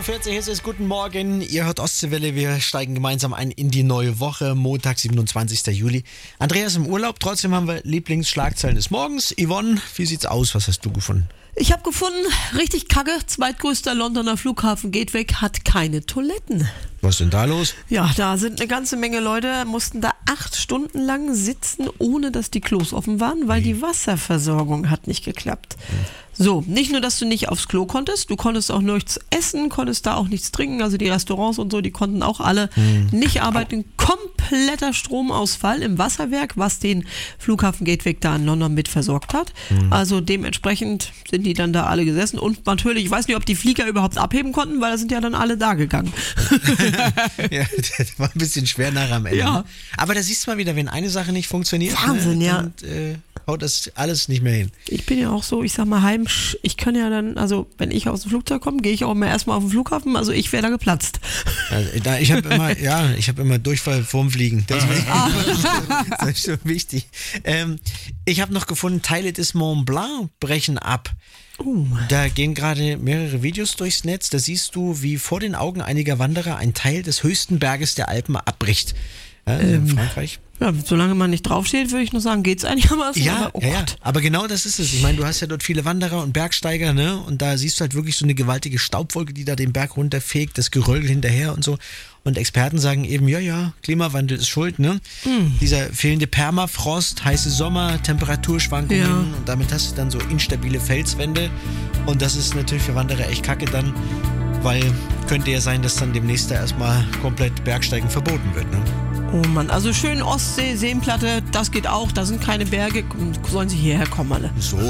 6.40 Uhr, hier ist es Guten Morgen. Ihr hört Ostseewelle, wir steigen gemeinsam ein in die neue Woche, Montag, 27. Juli. Andreas im Urlaub, trotzdem haben wir Lieblingsschlagzeilen des Morgens. Yvonne, wie sieht's aus? Was hast du gefunden? Ich habe gefunden, richtig kacke, zweitgrößter Londoner Flughafen geht weg, hat keine Toiletten. Was ist denn da los? Ja, da sind eine ganze Menge Leute, mussten da 8 Stunden lang sitzen, ohne dass die Klos offen waren, weil die Wasserversorgung hat nicht geklappt. So, nicht nur, dass du nicht aufs Klo konntest, du konntest auch nichts essen, konntest da auch nichts trinken, also die Restaurants und so, die konnten auch alle nicht arbeiten. Kompletter Stromausfall im Wasserwerk, was den Flughafen Gatwick da in London mit versorgt hat. Also dementsprechend sind die dann da alle gesessen und natürlich, ich weiß nicht, ob die Flieger überhaupt abheben konnten, weil da sind ja dann alle da gegangen. Ja, das war ein bisschen schwer nachher am Ende. Ja. Aber da siehst du mal wieder, wenn eine Sache nicht funktioniert, Wahnsinn, ja. dann haut das alles nicht mehr hin. Ich bin ja auch so, ich sag mal, ich kann ja dann, also wenn ich aus dem Flugzeug komme, gehe ich auch immer erstmal auf den Flughafen, also ich wäre da geplatzt. Also, ich habe immer Durchfall vorm Fliegen. Deswegen, das ist schon wichtig. Ich habe noch gefunden, Teile des Mont Blanc brechen ab. Da gehen gerade mehrere Videos durchs Netz. Da siehst du, wie vor den Augen einiger Wanderer ein Teil des höchsten Berges der Alpen abbricht. Ja, in Frankreich. Ja, solange man nicht draufsteht, würde ich nur sagen, geht's einigermaßen. Ja, aber, ja, aber genau das ist es. Ich meine, du hast ja dort viele Wanderer und Bergsteiger, ne? Und da siehst du halt wirklich so eine gewaltige Staubwolke, die da den Berg runterfegt, das Geröll hinterher und so. Und Experten sagen eben, ja, Klimawandel ist schuld, ne? Dieser fehlende Permafrost, heiße Sommer, Temperaturschwankungen und damit hast du dann so instabile Felswände. Und das ist natürlich für Wanderer echt kacke dann, weil könnte ja sein, dass dann demnächst da erstmal komplett Bergsteigen verboten wird, ne? Oh Mann, also schön Ostsee, Seenplatte, das geht auch, da sind keine Berge, sollen sie hierher kommen alle. So.